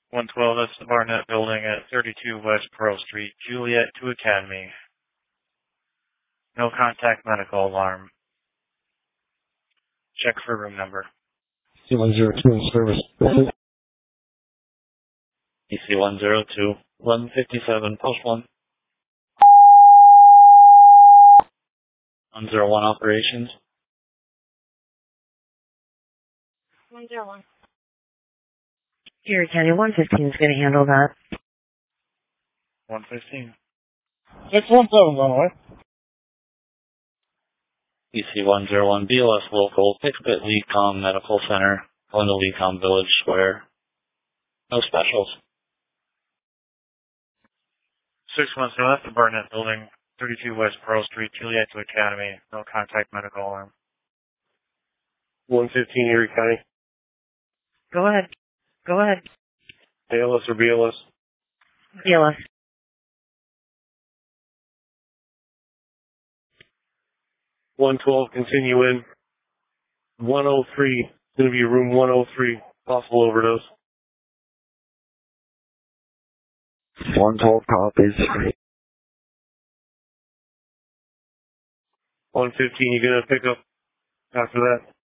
112, that's the Barnett Building at 32 West Pearl Street, Juliet to Academy. No contact medical alarm. Check for room number. C102 in service. EC102, 157, post 1. 101 operations. 101. Erie County 115 is going to handle that. 115. It's 17 on the way. EC101, BLS local, Pickett Lecom Medical Center, going to Lecom Village Square. No specials. 610 left, the Barnett Building, 32 West Pearl Street, Juliet to Academy. No contact medical alarm. 115 Erie County. Go ahead. Go ahead. ALS or BLS? BLS. 112, continue in. 103, going to be room 103, possible overdose. 112 copies. 115, you going to pick up after that?